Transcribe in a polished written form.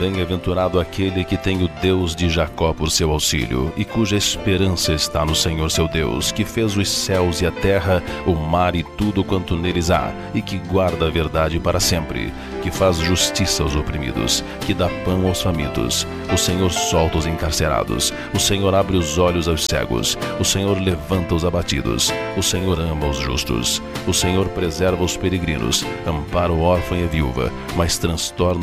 Bem-aventurado aquele que tem o Deus de Jacó por seu auxílio, e cuja esperança está no Senhor seu Deus, que fez os céus e a terra, o mar e tudo quanto neles há, e que guarda a verdade para sempre, que faz justiça aos oprimidos, que dá pão aos famintos. O Senhor solta os encarcerados, o Senhor abre os olhos aos cegos, o Senhor levanta os abatidos, o Senhor ama os justos, o Senhor preserva os peregrinos, ampara o órfão e a viúva, mas transtorna